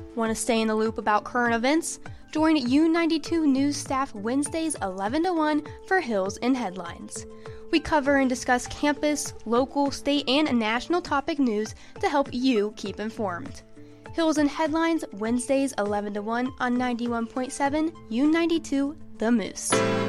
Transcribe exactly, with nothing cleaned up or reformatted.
Want to stay in the loop about current events? Join U ninety-two News staff Wednesdays eleven to one for Hills in Headlines. We cover and discuss campus, local, state, and national topic news to help you keep informed. Hills in Headlines, Wednesdays eleven to one on ninety-one point seven U ninety-two The Moose.